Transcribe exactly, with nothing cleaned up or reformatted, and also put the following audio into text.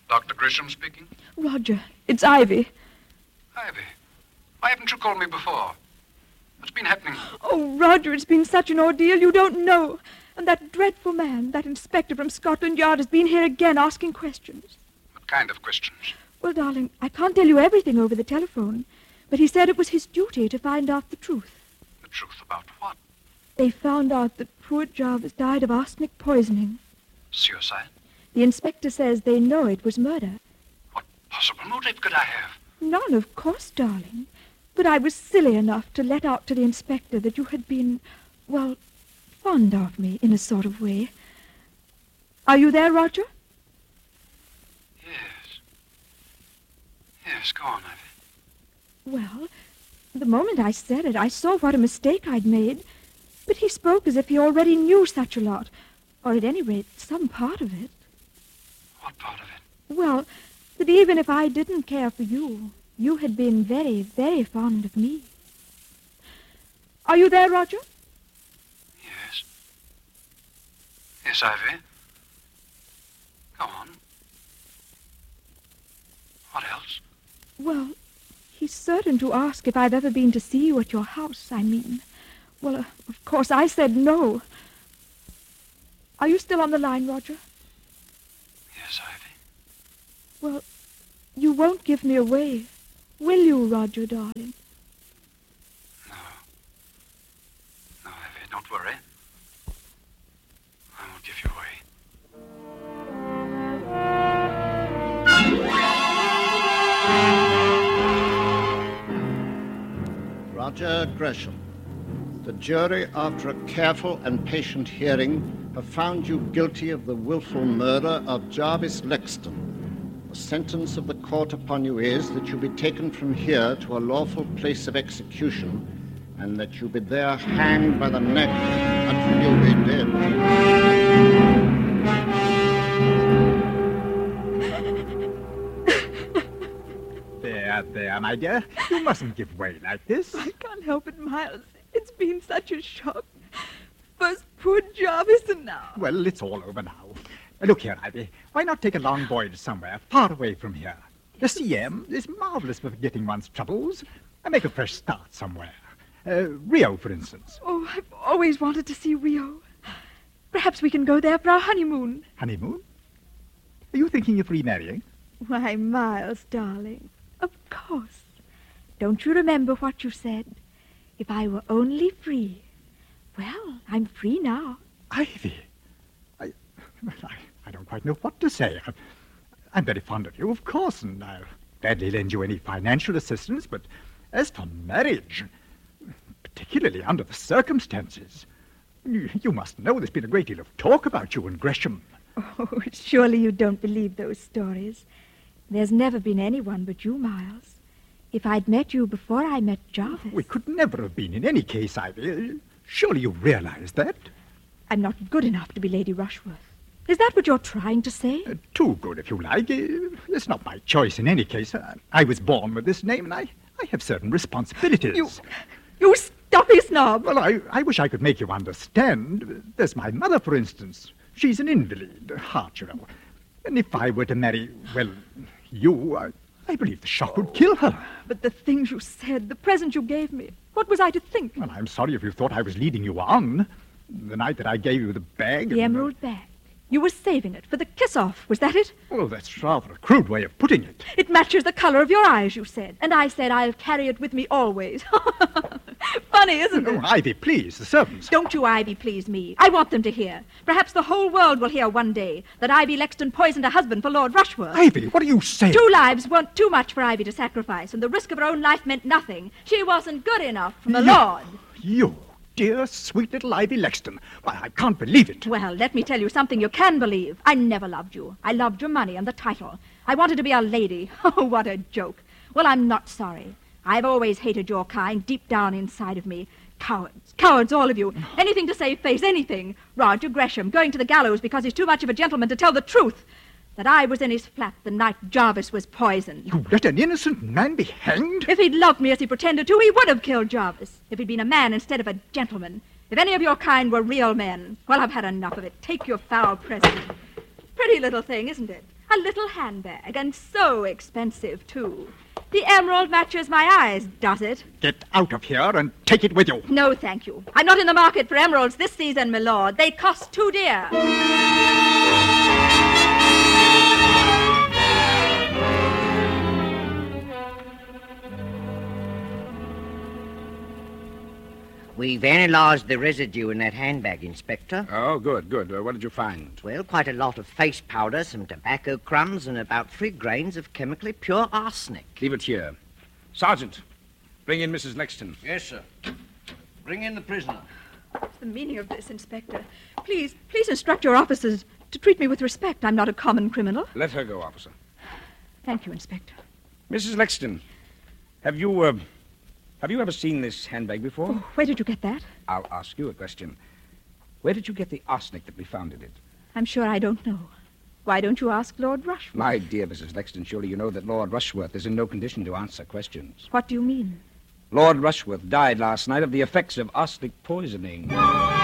Doctor Grisham speaking? Roger, it's Ivy. Ivy, why haven't you called me before? What's been happening? Oh, Roger, it's been such an ordeal you don't know. And that dreadful man, that inspector from Scotland Yard, has been here again asking questions. What kind of questions? Well, darling, I can't tell you everything over the telephone, but he said it was his duty to find out the truth. The truth about what? They found out that poor Jarvis died of arsenic poisoning. Suicide? The inspector says they know it was murder. What possible motive could I have? None, of course, darling. But I was silly enough to let out to the inspector that you had been, well, fond of me in a sort of way. Are you there, Roger? Yes. Yes, go on, Ivy. Well, the moment I said it, I saw what a mistake I'd made. But he spoke as if he already knew such a lot, or at any rate, some part of it. What part of it? Well, that even if I didn't care for you, you had been very, very fond of me. Are you there, Roger? Yes. Yes, Ivy. Go on. What else? Well, he's certain to ask if I've ever been to see you at your house, I mean. Well, uh, of course, I said no. Are you still on the line, Roger? Yes, Ivy. Well, you won't give me away, will you, Roger, darling? No. No, Ivy, don't worry. I won't give you away. Roger Gresham. The jury, after a careful and patient hearing, have found you guilty of the willful murder of Jarvis Lexton. The sentence of the court upon you is that you be taken from here to a lawful place of execution, and that you be there hanged by the neck until you be dead. There, there, my dear. You mustn't give way like this. I can't help it, Miles. It's been such a shock. First poor Jarvis, and now... Well, it's all over now. Look here, Ivy. Why not take a long voyage somewhere, far away from here? The C M is marvelous for forgetting one's troubles. And make a fresh start somewhere. Uh, Rio, for instance. Oh, I've always wanted to see Rio. Perhaps we can go there for our honeymoon. Honeymoon? Are you thinking of remarrying? Why, Miles, darling, of course. Don't you remember what you said? If I were only free. Well, I'm free now. Ivy, I, I, I don't quite know what to say. I'm, I'm very fond of you, of course, and I'll gladly lend you any financial assistance, but as for marriage, particularly under the circumstances, you, you must know there's been a great deal of talk about you and Gresham. Oh, surely you don't believe those stories. There's never been anyone but you, Miles. If I'd met you before I met Jarvis... We could never have been in any case, Ivy. Surely you realize that? I'm not good enough to be Lady Rushworth. Is that what you're trying to say? Uh, too good, if you like. Uh, it's not my choice in any case. Uh, I was born with this name, and I, I have certain responsibilities. You... You stuffy snob! Well, I, I wish I could make you understand. There's my mother, for instance. She's an invalid, heart, you know. And if I were to marry, well, you... I, I believe the shock would kill her. But the things you said, the present you gave me, what was I to think? Well, I'm sorry if you thought I was leading you on. The night that I gave you the bag... The and, emerald uh, bag. You were saving it for the kiss-off, was that it? Well, that's rather a crude way of putting it. It matches the color of your eyes, you said. And I said I'll carry it with me always. Funny, isn't it? Oh, Ivy, please, the servants. Don't you, Ivy, please me. I want them to hear. Perhaps the whole world will hear one day that Ivy Lexton poisoned her husband for Lord Rushworth. Ivy, what are you saying? Two lives weren't too much for Ivy to sacrifice, and the risk of her own life meant nothing. She wasn't good enough for the you, Lord. You, dear, sweet little Ivy Lexton. Why, I can't believe it. Well, let me tell you something you can believe. I never loved you. I loved your money and the title. I wanted to be a lady. Oh, what a joke. Well, I'm not sorry. I've always hated your kind deep down inside of me. Cowards. Cowards, all of you. Anything to save face, anything. Roger Gresham going to the gallows because he's too much of a gentleman to tell the truth. That I was in his flat the night Jarvis was poisoned. You let an innocent man be hanged? If he'd loved me as he pretended to, he would have killed Jarvis. If he'd been a man instead of a gentleman. If any of your kind were real men. Well, I've had enough of it. Take your foul present. Pretty little thing, isn't it? A little handbag, and so expensive, too. The emerald matches my eyes, does it? Get out of here and take it with you. No, thank you. I'm not in the market for emeralds this season, my lord. They cost too dear. We've analysed the residue in that handbag, Inspector. Oh, good, good. Uh, what did you find? Well, quite a lot of face powder, some tobacco crumbs, and about three grains of chemically pure arsenic. Leave it here. Sergeant, bring in Missus Lexton. Yes, sir. Bring in the prisoner. What's the meaning of this, Inspector? Please, please instruct your officers to treat me with respect. I'm not a common criminal. Let her go, officer. Thank you, Inspector. Missus Lexton, have you, uh, have you ever seen this handbag before? Oh, where did you get that? I'll ask you a question. Where did you get the arsenic that we found in it? I'm sure I don't know. Why don't you ask Lord Rushworth? My dear Missus Lexton, surely you know that Lord Rushworth is in no condition to answer questions. What do you mean? Lord Rushworth died last night of the effects of arsenic poisoning.